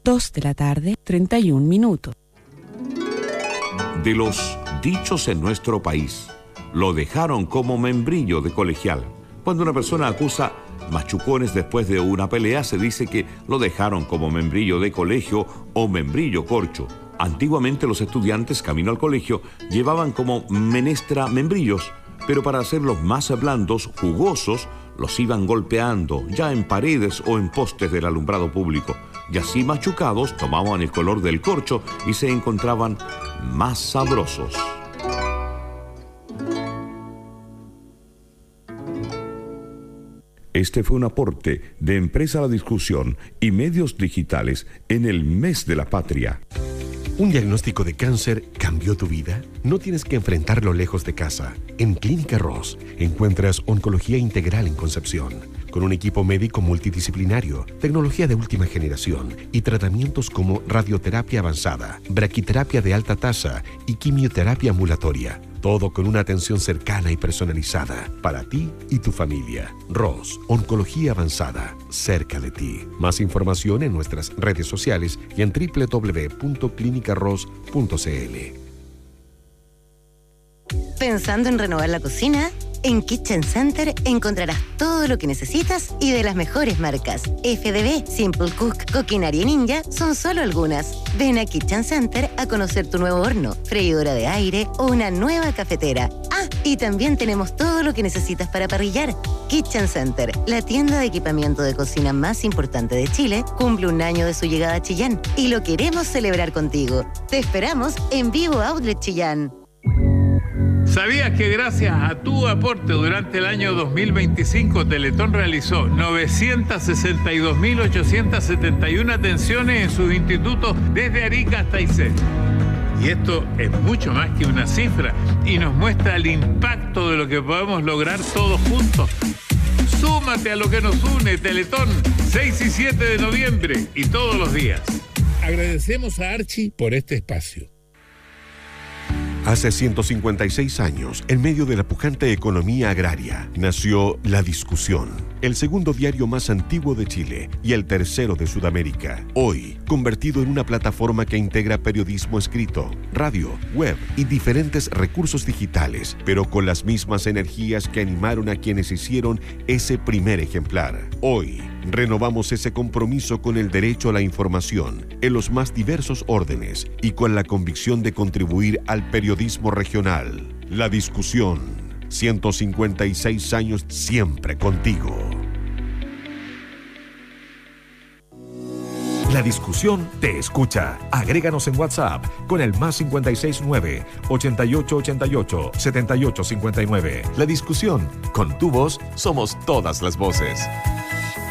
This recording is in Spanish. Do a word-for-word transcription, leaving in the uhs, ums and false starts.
dos de la tarde, treinta y un minutos. De los dichos en nuestro país, lo dejaron como membrillo de colegial. Cuando una persona acusa machucones después de una pelea, se dice que lo dejaron como membrillo de colegio o membrillo corcho. Antiguamente los estudiantes camino al colegio llevaban como menestra membrillos, pero para hacerlos más blandos, jugosos, los iban golpeando ya en paredes o en postes del alumbrado público. Y así machucados tomaban el color del corcho y se encontraban más sabrosos. Este fue un aporte de Empresa La Discusión y Medios Digitales en el Mes de la Patria. ¿Un diagnóstico de cáncer cambió tu vida? No tienes que enfrentarlo lejos de casa. En Clínica Ross encuentras oncología integral en Concepción, con un equipo médico multidisciplinario, tecnología de última generación y tratamientos como radioterapia avanzada, braquiterapia de alta tasa y quimioterapia ambulatoria. Todo con una atención cercana y personalizada para ti y tu familia. Ross, oncología avanzada, cerca de ti. Más información en nuestras redes sociales y en doble u doble u doble u punto clínica ross punto c l. ¿Pensando en renovar la cocina? En Kitchen Center encontrarás todo lo que necesitas y de las mejores marcas. F D B, Simple Cook, Coquinaria Ninja son solo algunas. Ven a Kitchen Center a conocer tu nuevo horno, freidora de aire o una nueva cafetera. Ah, y también tenemos todo lo que necesitas para parrillar. Kitchen Center, la tienda de equipamiento de cocina más importante de Chile, cumple un año de su llegada a Chillán y lo queremos celebrar contigo. Te esperamos en Vivo Outlet Chillán. ¿Sabías que gracias a tu aporte durante el año dos mil veinticinco Teletón realizó novecientas sesenta y dos mil ochocientas setenta y una atenciones en sus institutos desde Arica hasta Aysén? Y esto es mucho más que una cifra y nos muestra el impacto de lo que podemos lograr todos juntos. Súmate a lo que nos une, Teletón, seis y siete de noviembre y todos los días. Agradecemos a Archie por este espacio. Hace ciento cincuenta y seis años, en medio de la pujante economía agraria, nació La Discusión, el segundo diario más antiguo de Chile y el tercero de Sudamérica. Hoy, convertido en una plataforma que integra periodismo escrito, radio, web y diferentes recursos digitales, pero con las mismas energías que animaron a quienes hicieron ese primer ejemplar. Hoy, renovamos ese compromiso con el derecho a la información en los más diversos órdenes y con la convicción de contribuir al periodismo regional. La Discusión, ciento cincuenta y seis años siempre contigo. La Discusión te escucha. Agréganos en WhatsApp con el más cincuenta y seis nueve, ochenta y ocho ochenta y ocho, setenta y ocho cincuenta y nueve. La Discusión, con tu voz somos todas las voces.